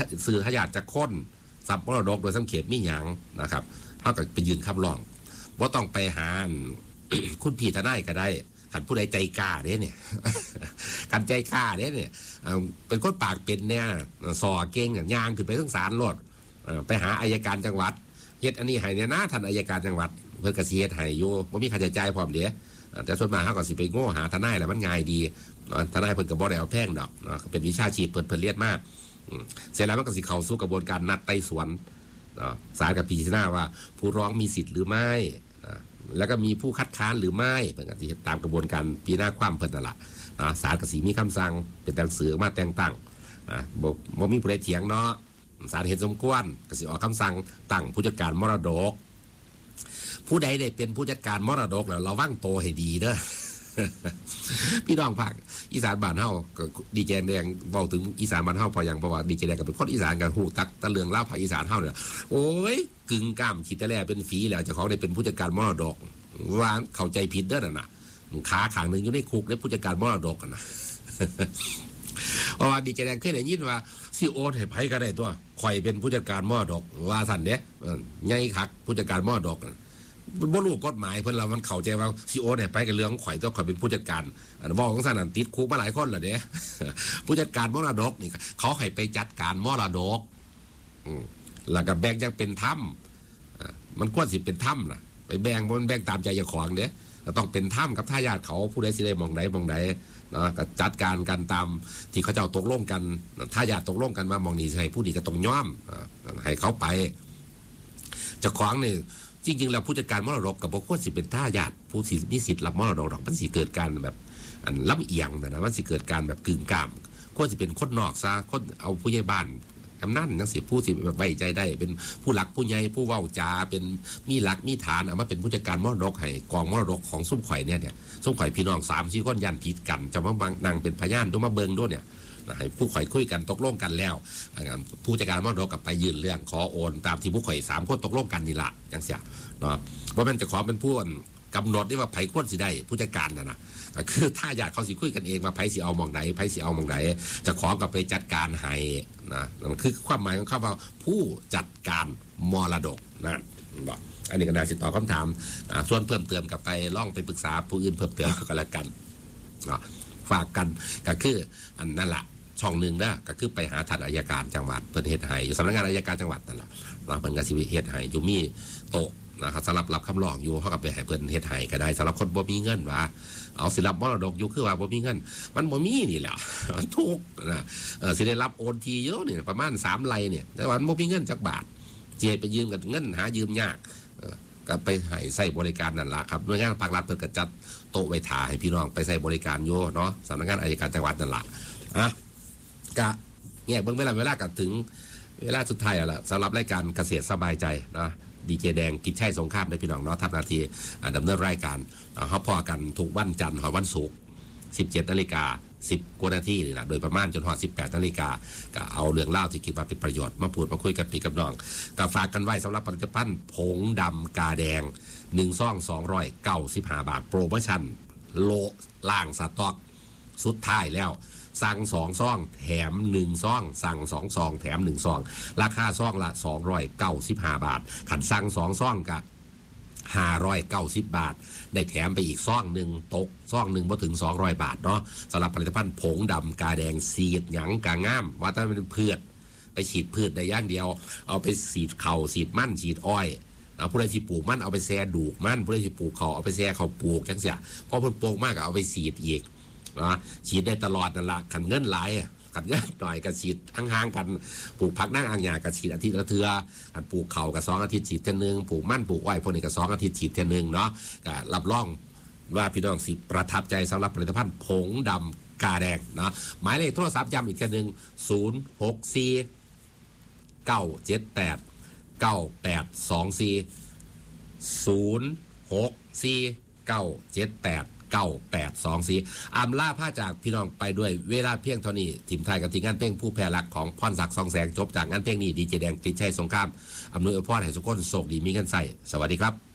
สื่อทายาทจะค้นทรัพย์มรดกโดยสังเกตมีหยังนะครับเขาก็ไปยืนคำร้องว่าต้องไปหาคุณพี่ทนายก็ได้ขันผู้ใดใจกล้าเนี่ยขันใจกล้าเนี่ยเป็นคนปากเป็นเนี่ยสอเก่งอย่างยางขึ้นไปทั้งศาลโลดไปหาอัยการจังหวัดเฮ็ดอันนี้ให้เนี่ยนะท่านอัยการจังหวัดเพื่อกระเสียดให้อยู่ว่ามีค่าใช้จ่ายพร้อมเดี๋ยวแต่ส่วนมากเขาก็สิไปโง่หาทนายแหละมันง่ายดีทนายเพิ่นกับบ่ได้เอาแพงดอกเป็นวิชาชีพเพิ่นเรียนมากเสร็จแล้วมันก็สิเข้าสู่กระบวนการนัดไต่สวนศาลกับพิจารณาว่าผู้ร้องมีสิทธิ์หรือไม่แล้วก็มีผู้คัดค้านหรือไม่เพิ่นก็สิตามกระบวนการพิจารณาความเพิ่นนั่นล่ะศาลก็สิมีคำสั่งเป็นหนังสือมาแต่งตั้งบ่มีผู้ใดเถียงเนาะศาลเห็นสมควรก็สิออกคำสั่งตั้งผู้จัดการมรดกผู้ใดได้เป็นผู้จัดการมรดกแล้วระวังโตให้ดีเด้อ พี่น้องภาคอีสานบ้านเฮาก็ดีเจแดงเว้าถึงอีสานบ้านเฮาพออย่างเพราะว่าดีเจแดงก็เป็นคนอีสานกันฮู้ตักตะเลืองเล่าภาคอีสานเฮาเนี่ยโอ้ยกึ่งก้ามคิดแต่แลเป็นฝีแล้วเจ้าของได้เป็นผู้จัดการมรดกว่าเข้าใจผิดเด้อนั่นน่ะขาข้างนึงอยู่ในคุกได้ผู้จัดการมรดกกันนะ เพราะว่าดีเจแดงเคยได้ยินว่าสิโอนให้ไผก็ได้ตัวข่อยเป็นผู้จัดการมรดกว่าซั่นเด้ใหญ่คักผู้จัดการมรดกบ่รู้กฎหมายเพิ่นเรามันเข้าใจว่าซีโอเนี่ยไปกับเรื่องของข่อยตัวข่อยเป็นผู้จัดการเว้าของซั่นนั่นติดคุกมาหลายคนแล้วเด้ ผู้จัดการมรดกนี่เขาให้ไปจัดการมรดกแล้วก็แบ่งจังเป็นธรรมมันควรสิเป็นธรรมน่ะไปแบ่งบ่แบ่งตามใจเจ้าของเด้ต้องเป็นธรรมกับทายาทเขาผู้ใดสิได้มองใดมองใดนะก็จัดการกันตามที่เขาเจ้าตกลงกันทายาทตกลงกันว่ามองนี้ให้ผู้นี้ก็ต้องยอมให้เขาไปเจ้าของนี่จริงๆแล้วผู้จัดการมรดกกับพวกคนสิเป็นท่าญาติผู้สิมีสิทธิ์รับมรดกมันสิเกิดการแบบลำเอียงนะมันสิเกิดการแบบกึ่งกลางคนสิเป็นคนนอกซะคนเอาผู้ใหญ่บ้านกำนันนักสิผู้สิแบบไว้ใจได้เป็นผู้หลักผู้ใหญ่ผู้เว้าจาเป็นมีหลักมีฐานเอามาเป็นผู้จัดการมรดกให้กองมรดกของซุ้มข่อยเนี่ยซุ้มข่อยพี่น้อง3-4คนยันผิดกันจะมานั่งเป็นพยานต้องมาเบิ่งด้วยเนี่ยให้ผู้ข่อยคุยกันตกลงกันแล้วผู้จัดการมรดกกับไปยื่นเรื่องขอโอนตามที่ผู้ข่อย3คนตกลงกันนี่ละอย่างเสียเนาะเพราะมันจะขอเป็นผู้กำหนดได้ว่าไผควรสิได้ผู้จัดการนะก็คือถ้าอยากเขาสิคุยกันเองว่าไผสิเอามองไหนไผสิเอามองไหนจะขอกับไปจัดการให้นะนั่นคือความหมายของคำว่าผู้จัดการมรดกนะบอกอันนี้ก็น่าสิตอบคำถามส่วนเพิ่มเติมกับไปล่องไปปรึกษาผู้อื่นเพิ่มเติมกันละกันฝากกันก็คืออันนั่นแหละช่องหนึ่งนะก็คือไปหาท่านอัยการจังหวัดเพิ่นเฮ็ดให้อยู่สำนักงานอัยการจังหวัดนั่นแหละเพิ่นก็สิเฮ็ดให้อยู่มีโต๊ะนะครับสำหรับรับคำร้องอยู่เขาก็ไปให้เพิ่นเฮ็ดให้ก็ได้สำหรับคนบ่มีเงินว่าเอาสิรับมรดกอยู่คือว่าบ่มีเงินมันบ่มีนี่แหละทุกนะสิได้รับโอนทีเยอะนี่ประมาณ3ไร่เนี่ยแต่ว่าบ่มีเงินจักบาทเจไปยืมกับเงินหายืมยากก็ไปให้ใช้บริการนั่นล่ะครับหน่วยงานภาครัฐเพิ่นก็จัดโต๊ะไว้ท่าให้พี่น้องไปใช้บริการอยู่เนาะสำนักงานอัยการจังหวัดนั่นล่ะก็เนี่ยเบิ่งเวลาก็ถึงเวลาสุดท้ายแล้วล่ะสำหรับรายการเกษตรสบายใจนะดีเจแดงกิจชัยสงครามได้พี่น้องเนาะทำหน้าที่ดำเนินรายการเขาพอกันทุกวันจันทร์ถึงวันศุกร์ 17 นาฬิกา 10 กว่านาทีนี่แหละโดยประมาณจนถึง 18 นาฬิกาก็เอาเรื่องเล่าที่คิดว่าเป็นประโยชน์มาพูดมาคุยกับพี่กับน้องก็ฝากกันไว้สำหรับผลิตภัณฑ์ผงดำกาแดง1 ซอง 295 บาทโปรโมชั่นโลล่างสต็อกสุดท้ายแล้วสั่ง2 ซองแถม1 ซองสั่ง2 ซองแถม1 ซองราคาซองละ295 บาทขันสั่ง2 ซองกับ590 บาทได้แถมไปอีกซองหนึ่งตกซองหนึ่งพอถึง200 บาทเนาะสำหรับผลิตภัณฑ์ผงดำกาแดงสีดหยังกางามว่าถ้าเป็นพืชไปฉีดพืชได้อย่างเดียวเอาไปสีดเข่าสีดมั่นฉีดอ้อยผู้ใดที่ปลูกมั่นเอาไปแซ่ดูกมั่นผู้ใดที่ปลูกเขาเอาไปแซ่เขาปลูกจังเสียพอเพิ่นปลูกมากก็เอาไปสีดอีกนะฉีดได้ตลอดนั่นละขันเงินหลายขันเงินหน่อยก็ฉีดห่างๆกันปลูกผักนั่งอ่างหญ้าก็ฉีดอาทิตย์ละเทื่อขันปลูกเขาก็2 อาทิตย์ฉีดเท่านึงปลูกมั่นปลูกอ้อยพวกนี้ก็2 อาทิตย์ฉีดเท่านึงเนาะก็รับรองว่าพี่น้องสิประทับใจสำหรับผลิตภัณฑ์ผงดำกาแดงนะหมายเลขโทรศัพท์ย้ำอีกทีนึง064 978 9824 064 978 9824ล่าผ้าจากพี่น้องไปด้วยเวลาเพียงเท่านี้ทีมไทยกับทีมงานเพลงผู้แพร่รักของพรศักดิ์ ส่องแสงจบจากงานเพลงนี้ดีเจแดงกิจชัยสงครามอำนวยอวยพรให้ทุกคนโชคดีมีเงินใส่สวัสดีครับ